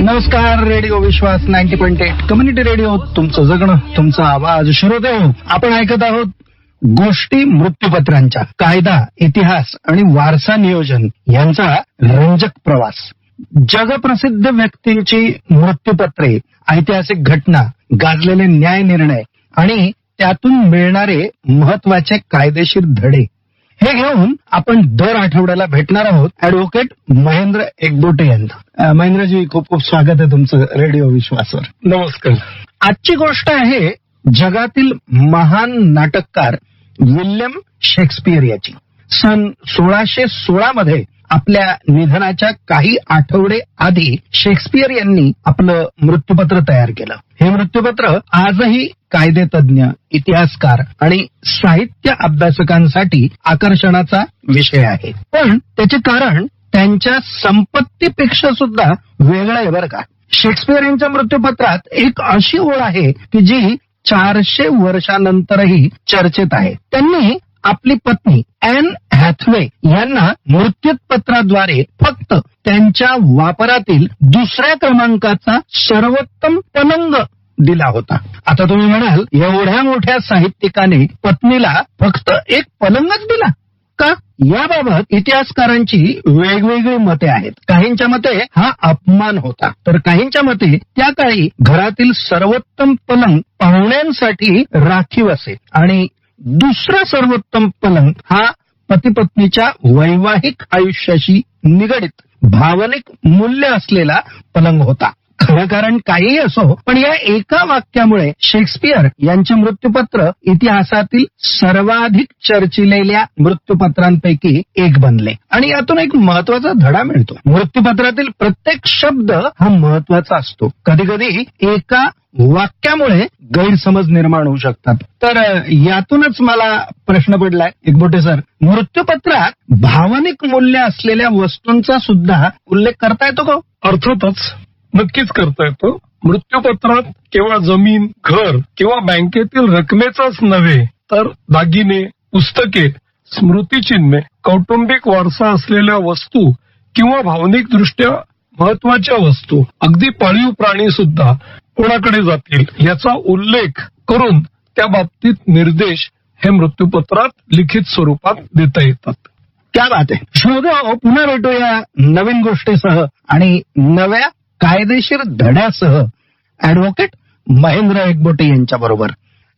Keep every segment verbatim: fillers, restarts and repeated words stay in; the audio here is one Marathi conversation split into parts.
नमस्कार. रेडिओ विश्वास ninety point eight community radio, तुमचं जगणं तुमचा आवाज. श्रोते हो, आपण ऐकत आहोत गोष्टी मृत्यूपत्रांच्या. कायदा, इतिहास आणि वारसा नियोजन यांचा रंजक प्रवास. जगप्रसिद्ध व्यक्तींची मृत्यूपत्रे, ऐतिहासिक घटना, गाजलेले न्याय निर्णय आणि त्यातून मिळणारे महत्वाचे कायदेशीर धडे, हे घेऊन आपण दर आठवड्याला भेटणार आहोत ऍडव्होकेट महेंद्र एकबोटे यांना. महेंद्रजी, खूप खूप स्वागत आहे तुमचं रेडिओ विश्वासवर. नमस्कार. आजची गोष्ट आहे जगातील महान नाटककार विल्यम शेक्सपियर याची. सन सोळाशे सोळा मध्ये आपल्या निधनाच्या काही आठवडे आधी शेक्सपियर यांनी आपलं मृत्यूपत्र तयार केलं. हे मृत्यूपत्र आजही कायदेतज्ञ, इतिहासकार आणि साहित्य अभ्यासकांसाठी आकर्षणाचा विषय आहे. पण त्याचे कारण त्यांच्या संपत्तीपेक्षा सुद्धा वेगळं आहे बरं का. शेक्सपियर यांच्या मृत्यूपत्रात एक अशी ओळ आहे की जी चारशे वर्षानंतरही चर्चेत आहे. त्यांनी आपली पत्नी ॲन हॅथवे यांना मृत्यूपत्राद्वारे फक्त त्यांच्या वापरातील दुसऱ्या क्रमांकाचा सर्वोत्तम पलंग दिला होता. आता तुम्ही म्हणाल, एवढ्या मोठ्या साहित्यिकाने पत्नीला फक्त एक पलंगच दिला का? याबाबत इतिहासकारांची वेगवेगळी मते आहेत. काहींच्या मते हा अपमान होता, तर काहींच्या मते त्या काळी घरातील सर्वोत्तम पलंग पाहुण्यांसाठी राखीव असे आणि दुसरा सर्वोत्तम पलंग हा पती पत्नीच्या वैवाहिक आयुष्याशी निगडित भावनिक मूल्य असलेला पलंग होता. खरं कारण काहीही असो, पण या एका वाक्यामुळे शेक्सपियर यांचे मृत्यूपत्र इतिहासातील सर्वाधिक चर्चिलेल्या मृत्यूपत्रांपैकी एक बनले. आणि यातून एक महत्वाचा धडा मिळतो. मृत्यूपत्रातील प्रत्येक शब्द हा महत्वाचा असतो. कधी कधी एका वाक्यामुळे गैरसमज निर्माण होऊ शकतात. तर यातूनच मला प्रश्न पडलाय, एकबोटे सर, मृत्यूपत्रात भावनिक मूल्य असलेल्या वस्तूंचा सुद्धा उल्लेख करता येतो का? अर्थातच, नक्कीच करता येतो. मृत्यूपत्रात केवळ जमीन, घर किंवा बँकेतील रकमेचाच नव्हे, तर दागिने, पुस्तके, स्मृतिचिन्हे, कौटुंबिक वारसा असलेल्या वस्तू किंवा भावनिक दृष्ट्या महत्वाच्या वस्तू, अगदी पाळीव प्राणी सुद्धा कोणाकडे जातील याचा उल्लेख करून त्या बाबतीत निर्देश हे मृत्यूपत्रात लिखित स्वरूपात देता येतात. क्या बात आहे. श्रोते, पुन्हा भेटूया नवीन गोष्टीसह आणि नव्या कायदेशीर धड्यासह ऍडव्होकेट महेंद्र एकबोटे यांच्या बरोबर.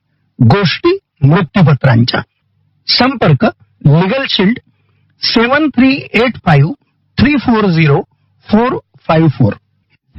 गोष्टी मृत्यूपत्रांच्या. संपर्क लिगल शिल्ड सेवन three eight five three four zero four five four.